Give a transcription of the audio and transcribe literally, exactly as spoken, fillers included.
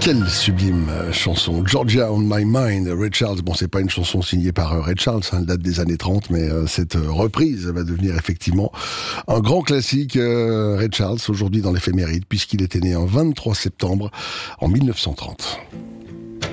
Quelle sublime euh, chanson, Georgia on My Mind, Ray Charles. Bon, c'est pas une chanson signée par euh, Ray Charles, hein, elle date des années trente, mais euh, cette euh, reprise va devenir effectivement un grand classique. euh, Ray Charles, aujourd'hui dans l'éphéméride, puisqu'il était né en vingt-trois septembre en mille neuf cent trente.